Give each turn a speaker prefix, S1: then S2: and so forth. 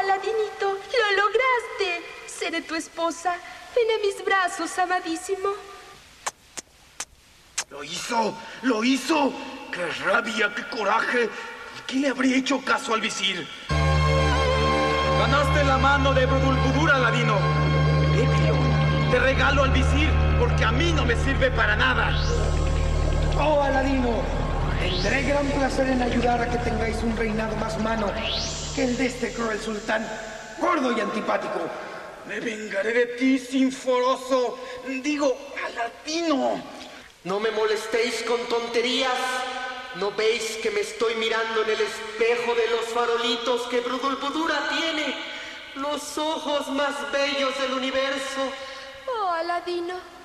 S1: Aladinito, lo lograste. Seré tu esposa. Ven a mis brazos, amadísimo.
S2: ¡Lo hizo! ¡Qué rabia, qué coraje! ¿Por qué le habría hecho caso al visir? Ganaste la mano de Budulbudur, Aladino. Ebrio, te regalo al visir porque a mí no me sirve para nada.
S3: Oh, Aladino, tendré gran placer en ayudar a que tengáis un reinado más humano que el de este cruel sultán, gordo y antipático.
S2: Me vengaré de ti, sinforoso. Digo, Aladino.
S4: No me molestéis con tonterías. ¿No veis que me estoy mirando en el espejo de los farolitos que Budulbudura tiene? Los ojos más bellos del universo.
S1: Oh, Aladino,